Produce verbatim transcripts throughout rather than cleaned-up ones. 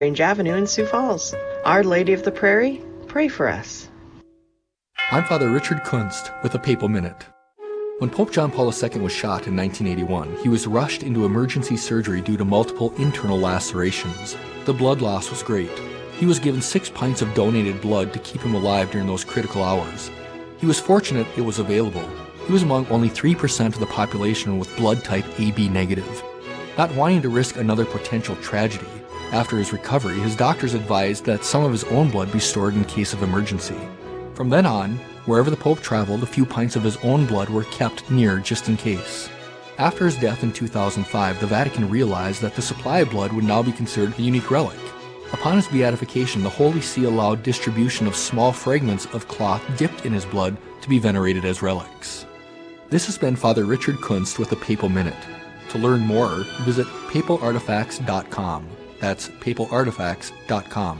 Range Avenue in Sioux Falls. Our Lady of the Prairie, pray for us. I'm Father Richard Kunst with a Papal Minute. When Pope John Paul the Second was shot in nineteen eighty-one, he was rushed into emergency surgery due to multiple internal lacerations. The blood loss was great. He was given six pints of donated blood to keep him alive during those critical hours. He was fortunate it was available. He was among only three percent of the population with blood type A B negative. Not wanting to risk another potential tragedy, after his recovery, his doctors advised that some of his own blood be stored in case of emergency. From then on, wherever the Pope traveled, a few pints of his own blood were kept near just in case. After his death in two thousand five, the Vatican realized that the supply of blood would now be considered a unique relic. Upon his beatification, the Holy See allowed distribution of small fragments of cloth dipped in his blood to be venerated as relics. This has been Father Richard Kunst with the Papal Minute. To learn more, visit papal artifacts dot com. That's papal artifacts dot com.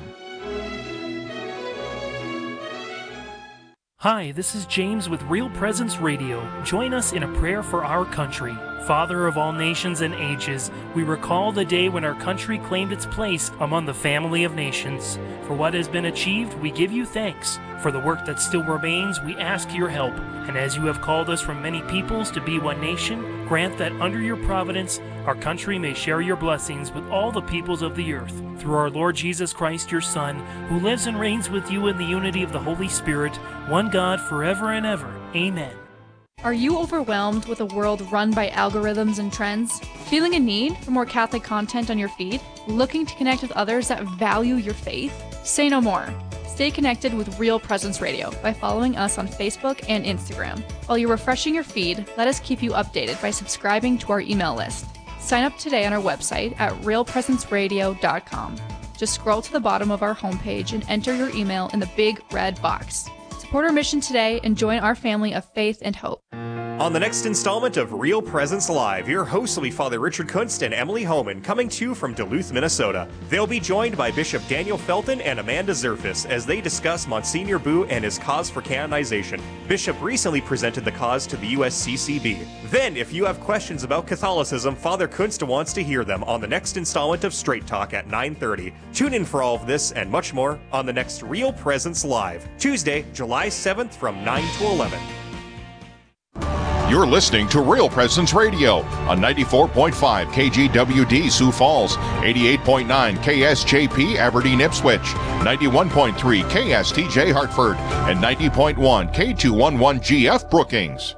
Hi, this is James with Real Presence Radio. Join us in a prayer for our country. Father of all nations and ages, we recall the day when our country claimed its place among the family of nations. For what has been achieved, we give you thanks. For the work that still remains, we ask your help. And as you have called us from many peoples to be one nation, grant that under your providence, our country may share your blessings with all the peoples of the earth. Through our Lord Jesus Christ, your Son, who lives and reigns with you in the unity of the Holy Spirit, one God forever and ever. Amen. Are you overwhelmed with a world run by algorithms and trends? Feeling a need for more Catholic content on your feed? Looking to connect with others that value your faith? Say no more. Stay connected with Real Presence Radio by following us on Facebook and Instagram. While you're refreshing your feed, let us keep you updated by subscribing to our email list. Sign up today on our website at real presence radio dot com. Just scroll to the bottom of our homepage and enter your email in the big red box. Support our mission today and join our family of faith and hope. On the next installment of Real Presence Live, your hosts will be Father Richard Kunst and Emily Homan, coming to you from Duluth, Minnesota. They'll be joined by Bishop Daniel Felton and Amanda Zerfis as they discuss Monsignor Boo and his cause for canonization. Bishop recently presented the cause to the U S C C B. Then, if you have questions about Catholicism, Father Kunst wants to hear them on the next installment of Straight Talk at nine thirty. Tune in for all of this and much more on the next Real Presence Live, Tuesday, July seventh from nine to eleven. You're listening to Real Presence Radio on ninety-four point five K G W D Sioux Falls, eighty-eight point nine K S J P Aberdeen Ipswich, ninety-one point three K S T J Hartford, and ninety point one K two eleven G F Brookings.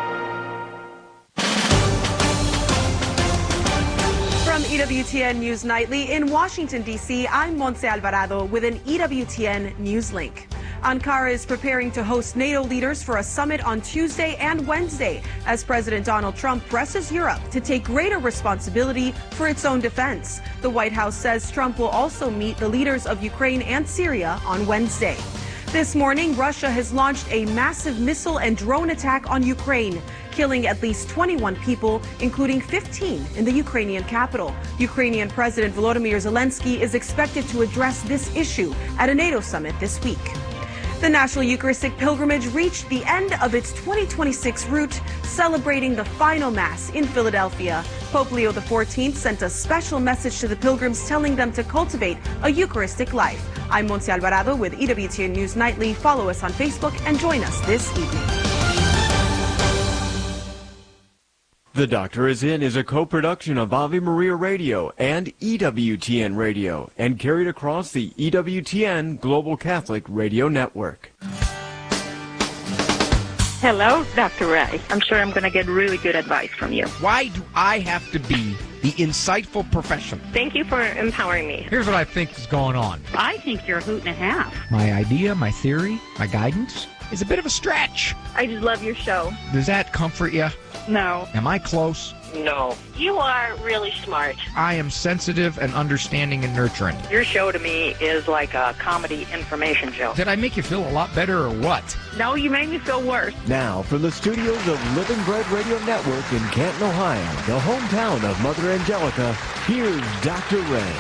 From E W T N News Nightly in Washington, D C, I'm Montse Alvarado with an E W T N News Link. Ankara is preparing to host NATO leaders for a summit on Tuesday and Wednesday as President Donald Trump presses Europe to take greater responsibility for its own defense. The White House says Trump will also meet the leaders of Ukraine and Syria on Wednesday. This morning, Russia has launched a massive missile and drone attack on Ukraine, killing at least twenty-one people, including fifteen in the Ukrainian capital. Ukrainian President Volodymyr Zelensky is expected to address this issue at a NATO summit this week. The National Eucharistic Pilgrimage reached the end of its twenty twenty-six route, celebrating the final Mass in Philadelphia. Pope Leo the fourteenth sent a special message to the pilgrims telling them to cultivate a Eucharistic life. I'm Montse Alvarado with E W T N News Nightly. Follow us on Facebook and join us this evening. The Doctor Is In is a co-production of Ave Maria Radio and E W T N Radio and carried across the E W T N Global Catholic Radio Network. Hello, Doctor Ray. I'm sure I'm going to get really good advice from you. Why do I have to be the insightful professional? Thank you for empowering me. Here's what I think is going on. I think you're a hoot and a half. My idea, my theory, my guidance is a bit of a stretch. I just love your show. Does that comfort you? No. Am I close? No. You are really smart. I am sensitive and understanding and nurturing. Your show to me is like a comedy information show. Did I make you feel a lot better or what? No, you made me feel worse. Now, from the studios of Living Bread Radio Network in Canton, Ohio, the hometown of Mother Angelica, here's Doctor Ray.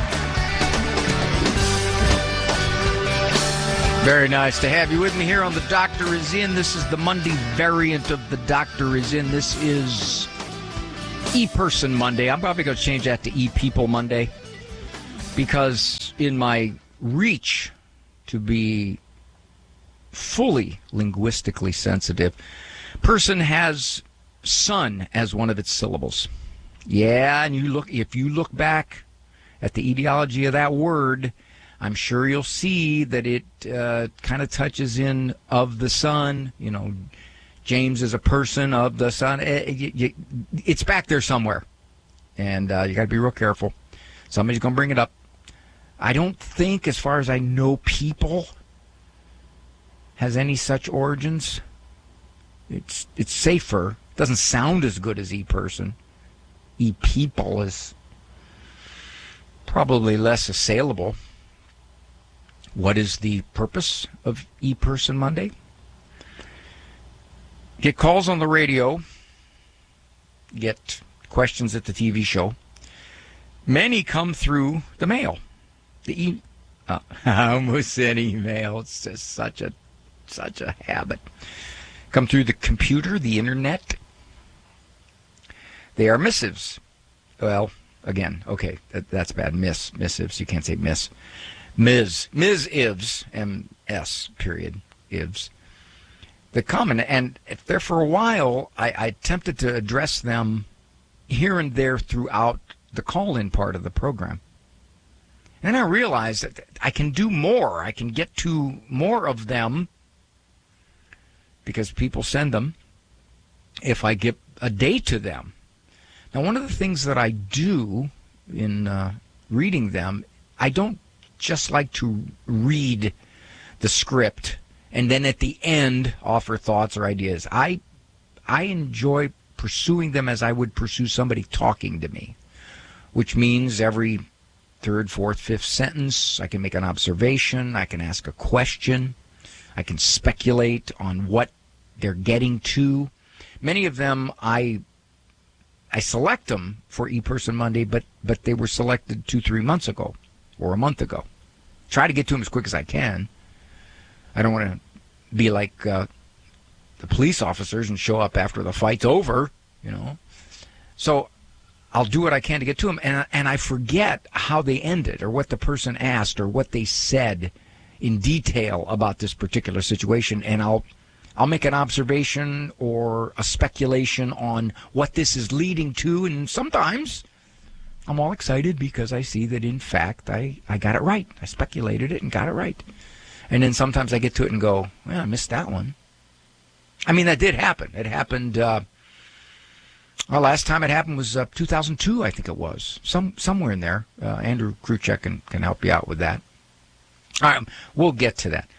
Very nice to have you with me here on The Doctor Is In. This is the Monday variant of The Doctor Is In. This is E-Person Monday. I'm probably going to change that to E-People Monday because in my reach to be fully linguistically sensitive, person has son as one of its syllables. Yeah, and you look if you look back at the etiology of that word, I'm sure you'll see that it uh, kind of touches in of the son. You know, James is a person of the son. It's back there somewhere, and uh, you got to be real careful. Somebody's going to bring it up. I don't think, as far as I know, people has any such origins. It's it's safer. It doesn't sound as good as e-person. E-people is probably less assailable. What is the purpose of E-Person Monday? Get calls on the radio. Get questions at the T V show. Many come through the mail. The e- uh, I almost said email. It's just such a such a habit. Come through the computer, the internet. They are missives. Well, again, okay, that, that's bad. Miss missives. You can't say miss. Miz Miz Ivs M S period Ivs. The common, and there for a while, I, I attempted to address them here and there throughout the call-in part of the program. And I realized that I can do more. I can get to more of them because people send them if I give a day to them. Now, one of the things that I do in uh, reading them, I don't just like to read the script and then at the end offer thoughts or ideas. I I enjoy pursuing them as I would pursue somebody talking to me, which means every third, fourth, fifth sentence I can make an observation, I can ask a question, I can speculate on what they're getting to. Many of them I I select them for E-Person Monday, but but they were selected two, three months ago or a month ago. Try to get to them as quick as I can. I don't want to be like uh, the police officers and show up after the fight's over, you know. So I'll do what I can to get to them, and and I forget how they ended or what the person asked or what they said in detail about this particular situation, and I'll I'll make an observation or a speculation on what this is leading to, and sometimes I'm all excited because I see that, in fact, I, I got it right. I speculated it and got it right. And then sometimes I get to it and go, well, I missed that one. I mean, that did happen. It happened, uh, well, last time it happened was uh, two thousand two, I think it was. Some Somewhere in there. Uh, Andrew Kruchek can, can help you out with that. All right, we'll get to that.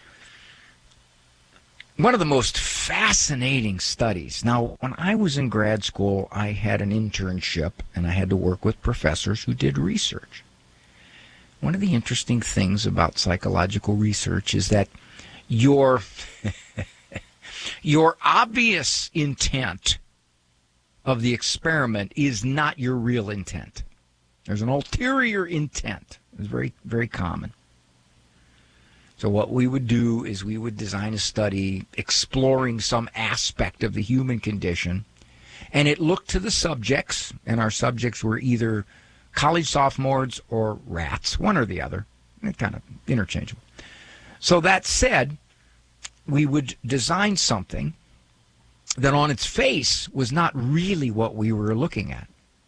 One of the most fascinating studies. Now, when I was in grad school, I had an internship, and I had to work with professors who did research. One of the interesting things about psychological research is that your, your obvious intent of the experiment is not your real intent. There's an ulterior intent. It's very, very common. So what we would do is we would design a study exploring some aspect of the human condition, and it looked to the subjects, and our subjects were either college sophomores or rats, one or the other, kind of interchangeable. So that said, we would design something that on its face was not really what we were looking at.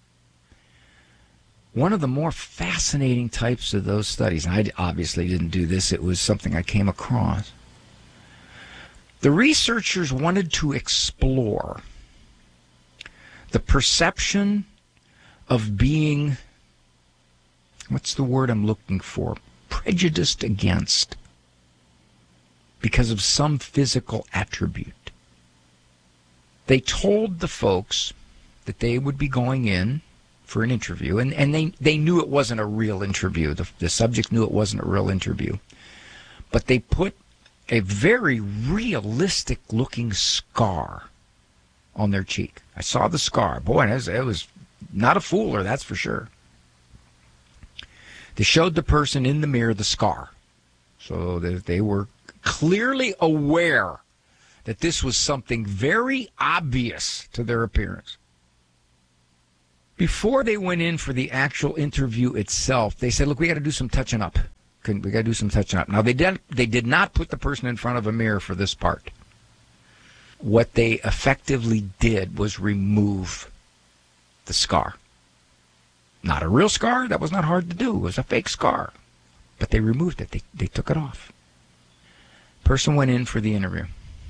One of the more fascinating types of those studies, and I obviously didn't do this, it was something I came across. The researchers wanted to explore the perception of being, what's the word I'm looking for, prejudiced against because of some physical attribute. They told the folks that they would be going in for an interview, and, and they, they knew it wasn't a real interview. The, the subject knew it wasn't a real interview. But they put a very realistic-looking scar on their cheek. I saw the scar. Boy, it was, it was not a fooler, that's for sure. They showed the person in the mirror the scar. So that they were clearly aware that this was something very obvious to their appearance. Before they went in for the actual interview itself, they said, look, we got to do some touching up. We got to do some touching up. Now, they did, they did not put the person in front of a mirror for this part. What they effectively did was remove the scar. Not a real scar. That was not hard to do. It was a fake scar. But they removed it. They, they took it off. Person went in for the interview.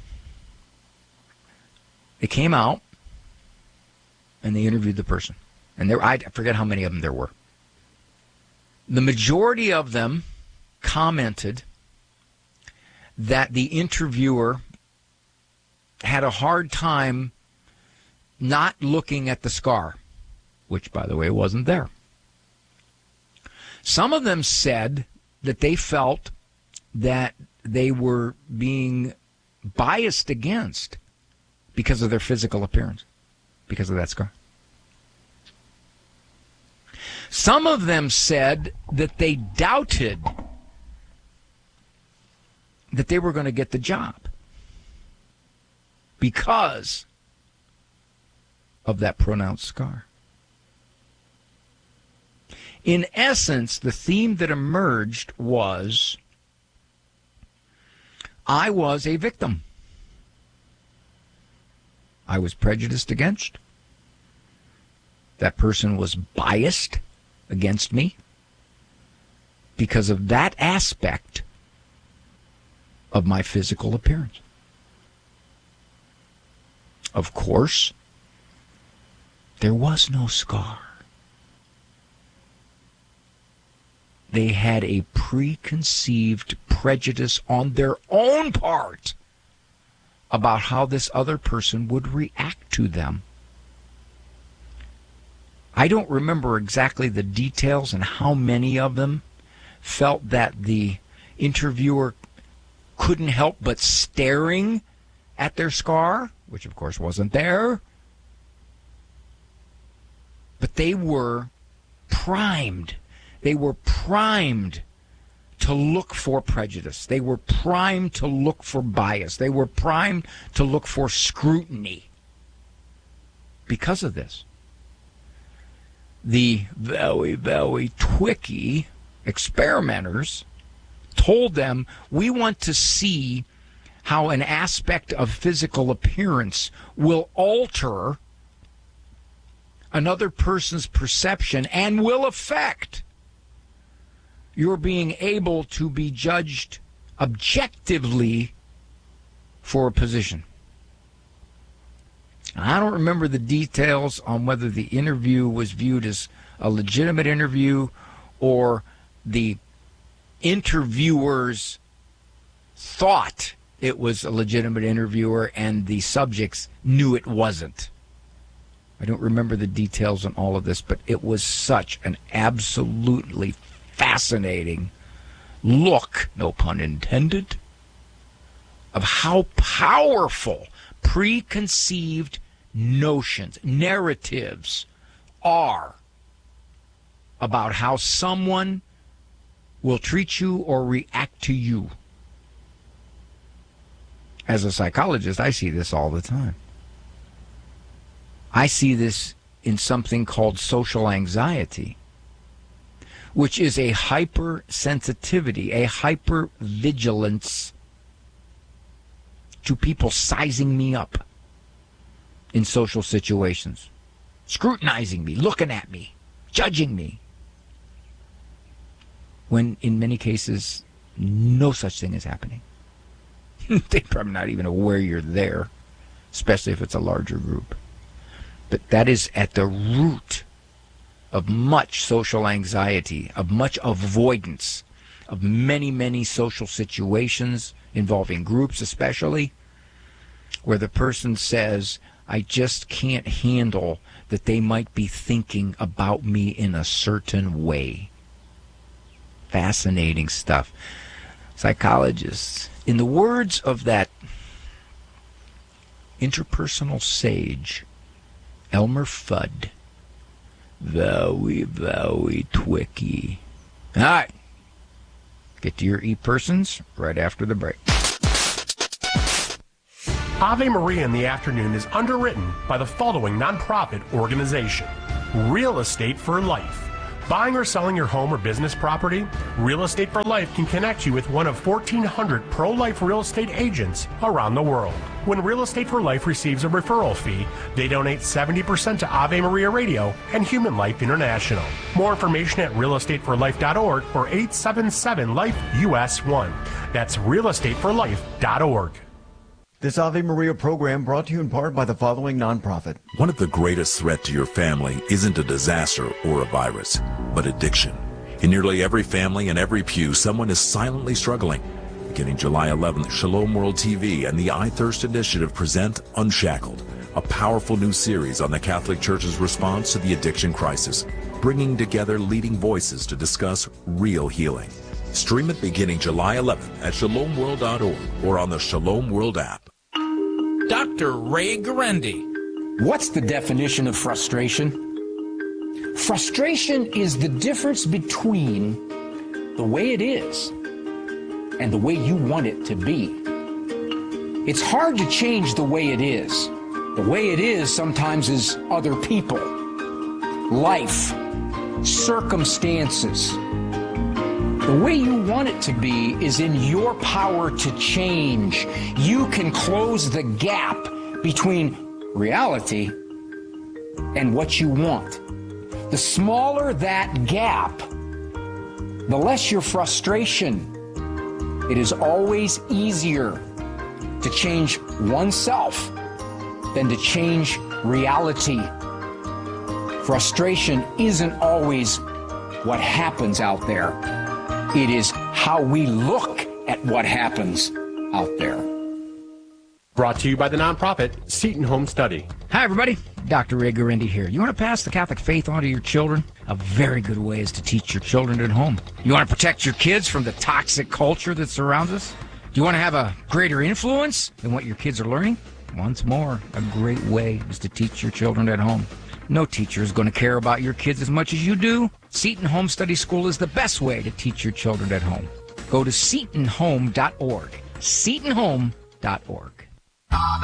They came out, and they interviewed the person. And there, I forget how many of them there were. The majority of them commented that the interviewer had a hard time not looking at the scar, which, by the way, wasn't there. Some of them said that they felt that they were being biased against because of their physical appearance, because of that scar. Some of them said that they doubted that they were going to get the job because of that pronounced scar. In essence, the theme that emerged was, I was a victim. I was prejudiced against. That person was biased against me because of that aspect of my physical appearance. Of course, there was no scar. They had a preconceived prejudice on their own part about how this other person would react to them. I don't remember exactly the details and how many of them felt that the interviewer couldn't help but staring at their scar, which of course wasn't there. But they were primed. They were primed to look for prejudice. They were primed to look for bias. They were primed to look for scrutiny because of this. The very, very twicky experimenters told them, we want to see how an aspect of physical appearance will alter another person's perception and will affect your being able to be judged objectively for a position. I don't remember the details on whether the interview was viewed as a legitimate interview or the interviewers thought it was a legitimate interviewer and the subjects knew it wasn't. I don't remember the details on all of this, but it was such an absolutely fascinating look, no pun intended, of how powerful preconceived notions, narratives are about how someone will treat you or react to you. As a psychologist, I see this all the time. I see this in something called social anxiety, which is a hypersensitivity, a hypervigilance to people sizing me up in social situations, scrutinizing me, looking at me, judging me, when in many cases no such thing is happening. They're probably not even aware you're there, especially if it's a larger group. But that is at the root of much social anxiety, of much avoidance, of many, many social situations involving groups especially, where the person says, I just can't handle that they might be thinking about me in a certain way. Fascinating stuff. Psychologists, in the words of that interpersonal sage, Elmer Fudd, very, very twicky. All right. Get to your e-persons right after the break. Ave Maria in the Afternoon is underwritten by the following nonprofit organization: Real Estate for Life. Buying or selling your home or business property? Real Estate for Life can connect you with one of fourteen hundred pro-life real estate agents around the world. When Real Estate for Life receives a referral fee, they donate seventy percent to Ave Maria Radio and Human Life International. More information at real estate for life dot org or eight seven seven life U S one. That's real estate for life dot org. This Ave Maria program brought to you in part by the following nonprofit. One of the greatest threats to your family isn't a disaster or a virus, but addiction. In nearly every family and every pew, someone is silently struggling. Beginning July eleventh, Shalom World T V and the I Thirst Initiative present Unshackled, a powerful new series on the Catholic Church's response to the addiction crisis, bringing together leading voices to discuss real healing. Stream it beginning July eleventh at shalom world dot org or on the Shalom World app. Doctor Ray Guarendi. What's the definition of frustration? Frustration is the difference between the way it is and the way you want it to be. It's hard to change the way it is. The way it is sometimes is other people, life, circumstances. The way you want it to be is in your power to change. You can close the gap between reality and what you want. The smaller that gap, the less your frustration. It is always easier to change oneself than to change reality. Frustration isn't always what happens out there. It is how we look at what happens out there. Brought to you by the nonprofit Seton Home Study. Hi, everybody. Doctor Ray Guarendi here. You want to pass the Catholic faith on to your children? A very good way is to teach your children at home. You want to protect your kids from the toxic culture that surrounds us? Do you want to have a greater influence than what your kids are learning? Once more, a great way is to teach your children at home. No teacher is going to care about your kids as much as you do. Seton Home Study School is the best way to teach your children at home. Go to seton home dot org. seton home dot org.